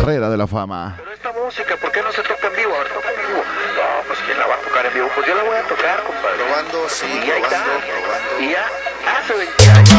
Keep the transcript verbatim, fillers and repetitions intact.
carrera de la fama. Pero esta música, ¿por qué no se toca en vivo? A ver, toca en vivo. No, pues ¿quién la va a tocar en vivo? Pues yo la voy a tocar, compadre. Probando, sí, y ahí probando, está. probando. Y ya hace veinte años